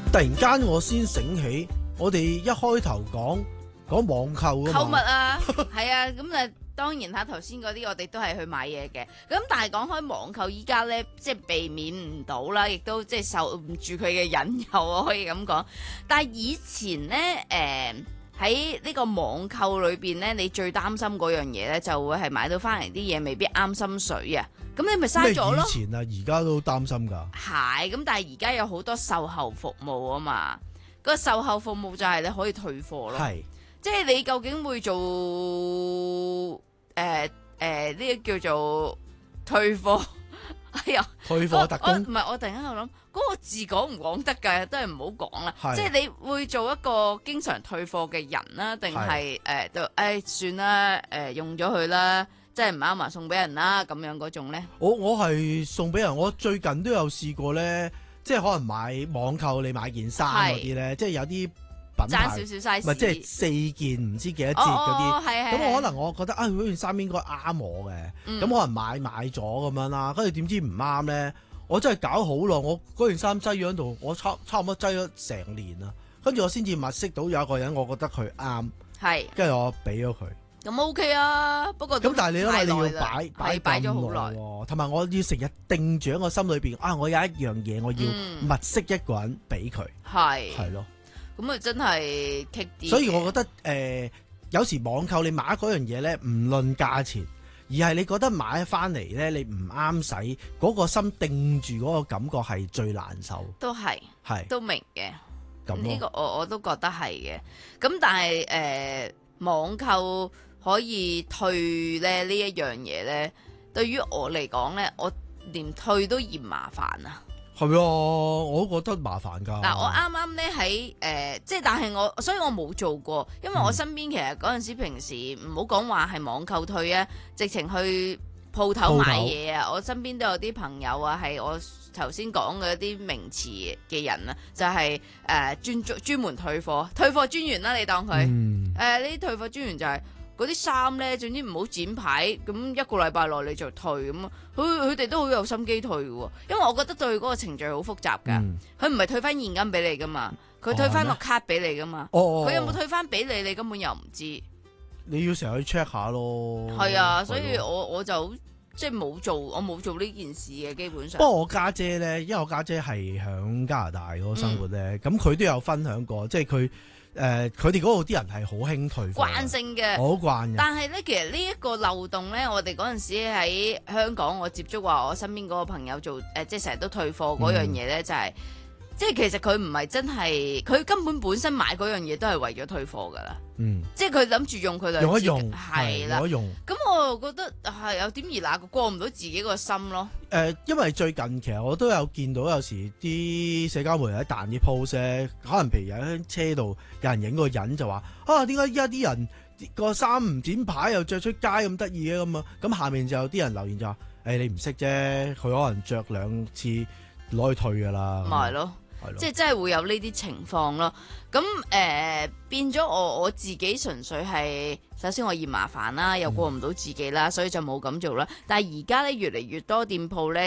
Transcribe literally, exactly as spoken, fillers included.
突然間我先醒起，我哋一開頭講講網購啊嘛， 購物啊，係啊，咁啊當然嚇頭先嗰啲我哋都係去買嘢嘅，咁但係講開網購依家咧，即係避免唔到啦，亦都即係受唔住佢嘅引誘，我可以咁講。但係以前咧，誒喺呢個網購裏邊咧，你最擔心嗰樣嘢咧，就會係買到翻嚟啲嘢未必啱心水啊，咁你咪嘥咗咯。 咩以前啊，而家都擔心㗎。 係，咁但係而家有好多售後服務啊嘛，個售後服務就係你可以退貨咯。 係。 即係你究竟會做誒誒呢個叫做退貨？哎呀， 退貨特工唔係，我突然間喺度諗嗰個字講唔講得㗎？都係唔好講啦。 係即係你會做一個經常退貨嘅人啦，定係誒就誒算啦誒、呃、用咗佢啦，即係唔啱啊送俾人啦咁樣嗰種咧？ 我我係送俾人，我最近都有試過咧，即係可能買網購你買件衫嗰啲咧，即係有啲。 爭少少 size， 唔係即係四件唔知幾多折嗰啲，咁、哦、我可能我覺得啊，嗰件衫應該啱我嘅，咁、嗯、可能買買咗咁樣啦，跟住點知唔啱咧？我真係搞好耐，我嗰件衫擠咗喺度，我差差唔多擠咗成年啦，跟住我先至物色到有一個人，我覺得佢啱， 係， 跟住我俾咗佢。 咁 OK 啊，不過咁但係你因為你要擺擺擺咗好耐， 同埋我要成日定住喺我心裏邊啊，我有一樣嘢我要物色一個人俾佢，係係咯。 咁啊，真係棘啲。 所以我覺得誒、呃，有時網購你買嗰樣嘢咧，唔論價錢，而係你覺得買翻嚟咧，你唔啱使，嗰、那個心定住嗰個感覺係最難受。 都係，係都明嘅。 咁呢、 這個我我都覺得係嘅。咁但係誒、呃，網購可以退咧呢一樣嘢咧，對於我嚟講咧，我連退都嫌麻煩啊。 係啊，我都覺得麻煩㗎。 嗱，我啱啱咧喺誒，即係但係我，所以我冇做過，因為我身邊其實嗰陣時平時唔好講話係網購退啊，直情去鋪頭買嘢啊，我身邊都有啲朋友啊，係我頭先講嘅一啲名詞嘅人啊，就係誒專專專門退貨，退貨專員啦，你當佢誒呢啲退貨專員就係、是。嗰啲衫咧，總之唔好剪牌，咁一個禮拜內你就退咁，佢佢哋都好有心機退嘅喎，因為我覺得退嗰個程序好複雜㗎，佢唔係退翻現金俾你噶嘛，佢退翻個卡俾你噶嘛，佢、哦、有冇退翻俾你，你根本又唔知。你要成日去 check 下咯。 係啊，所以我我就即係冇做，我冇做呢件事嘅基本上。 不過我家姐咧，因為我家姐係響加拿大嗰個生活咧，咁、嗯、佢都有分享過，即係佢。誒，佢哋嗰度啲人係好興退貨， 慣性嘅， 好慣嘅。 但係咧，其實呢一個漏洞咧，我哋嗰陣時喺香港，我接觸話我身邊嗰個朋友做誒、呃，即係成日都退貨嗰樣嘢咧，就係、是、即係其實佢唔係真係，佢根本本身買嗰樣嘢都係為咗退貨噶啦。嗯，即係佢諗住用佢兩用一用， 係啦， 用一用。 咁我又覺得係有點而那個過唔到自己個心咯。 誒、呃，因為最近其實我都有見到有時啲社交媒體彈啲 post 咧，可能譬如有喺車度有人影個人就話啊，點解依家啲人個衫唔剪牌又着出街咁得意嘅咁啊？咁下面就有啲人留言就話：誒、欸，你唔識啫，佢可能着兩次攞去退噶啦。 咪係咯。即係真係會有呢啲情況咯，咁誒、呃、變咗我我自己純粹係首先我嫌麻煩啦，又過唔到自己啦，所以就冇咁做啦。但係而家咧越嚟越多店鋪咧。